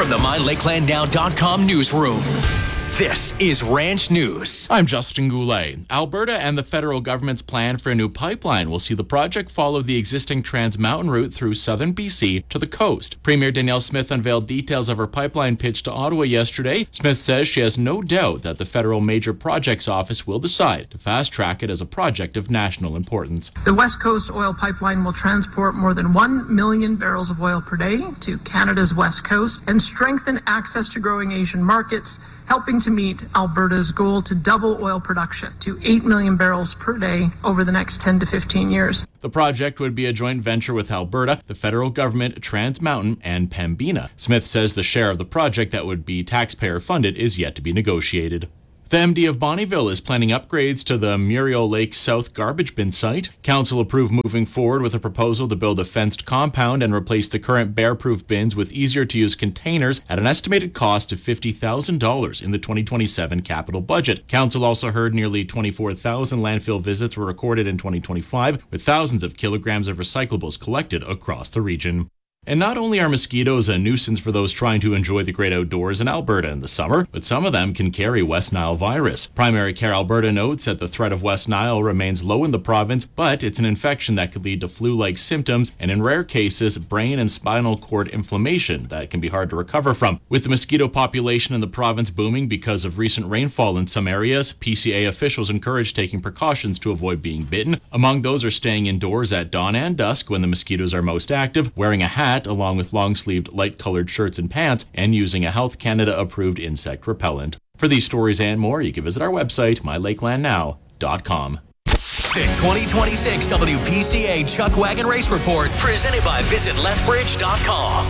From the MyLakelandNow.com newsroom, this is Ranch News. I'm Justin Goulet. Alberta and the federal government's plan for a new pipeline will see the project follow the existing Trans Mountain route through southern BC to the coast. Premier Danielle Smith unveiled details of her pipeline pitch to Ottawa yesterday. Smith says she has no doubt that the Federal Major Projects Office will decide to fast-track it as a project of national importance. The West Coast Oil Pipeline will transport more than 1 million barrels of oil per day to Canada's West Coast and strengthen access to growing Asian markets, helping to meet Alberta's goal to double oil production to 8 million barrels per day over the next 10 to 15 years. The project would be a joint venture with Alberta, the federal government, Trans Mountain, and Pembina. Smith says the share of the project that would be taxpayer-funded is yet to be negotiated. The MD of Bonnyville is planning upgrades to the Muriel Lake South garbage bin site. Council approved moving forward with a proposal to build a fenced compound and replace the current bear-proof bins with easier-to-use containers at an estimated cost of $50,000 in the 2027 capital budget. Council also heard nearly 24,000 landfill visits were recorded in 2025, with thousands of kilograms of recyclables collected across the region. And not only are mosquitoes a nuisance for those trying to enjoy the great outdoors in Alberta in the summer, but some of them can carry West Nile virus. Primary Care Alberta notes that the threat of West Nile remains low in the province, but it's an infection that could lead to flu-like symptoms and, in rare cases, brain and spinal cord inflammation that can be hard to recover from. With the mosquito population in the province booming because of recent rainfall in some areas, PCA officials encourage taking precautions to avoid being bitten. Among those are staying indoors at dawn and dusk when the mosquitoes are most active, wearing a hat along with long-sleeved light-colored shirts and pants, and using a Health Canada-approved insect repellent. For these stories and more, you can visit our website, mylakelandnow.com. The 2026 WPCA Chuck Wagon Race Report, presented by VisitLethbridge.com.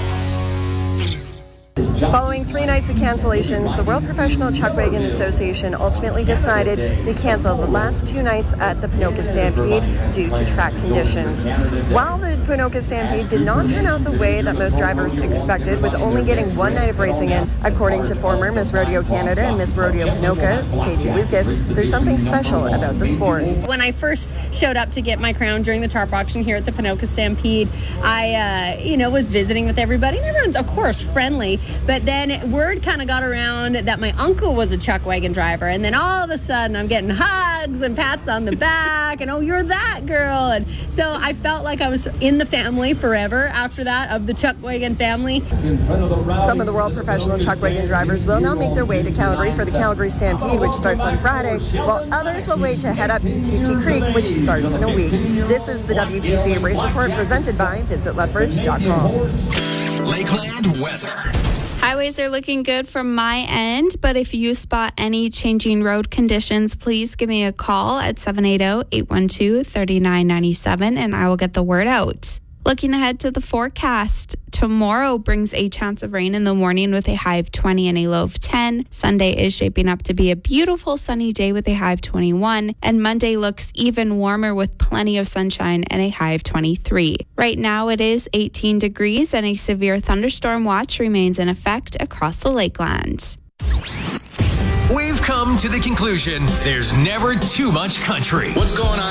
Following 3 nights of cancellations, the World Professional Chuckwagon Association ultimately decided to cancel the last 2 nights at the Ponoka Stampede due to track conditions. While the Ponoka Stampede did not turn out the way that most drivers expected, with only getting 1 night of racing in, according to former Miss Rodeo Canada and Miss Rodeo Ponoka, Katie Lucas, there's something special about the sport. When I first showed up to get my crown during the tarp auction here at the Ponoka Stampede, I was visiting with everybody, and everyone's, of course, friendly. But then word kind of got around that my uncle was a chuck wagon driver, and then all of a sudden I'm getting hugs and pats on the back, and oh, you're that girl. And so I felt like I was in the family forever after that, of the chuck wagon family. Some of the World Professional Chuck Wagon drivers will now make their way to Calgary for the Calgary Stampede, which starts on Friday, while others will wait to head up to TP Creek, which starts in a week. This is the WPCA Race Report presented by VisitLethbridge.com. Lakeland weather. Highways are looking good from my end, but if you spot any changing road conditions, please give me a call at 780-812-3997 and I will get the word out. Looking ahead to the forecast, tomorrow brings a chance of rain in the morning with a high of 20 and a low of 10. Sunday is shaping up to be a beautiful sunny day with a high of 21. And Monday looks even warmer with plenty of sunshine and a high of 23. Right now it is 18 degrees and a severe thunderstorm watch remains in effect across the Lakeland. We've come to the conclusion there's never too much country. What's going on?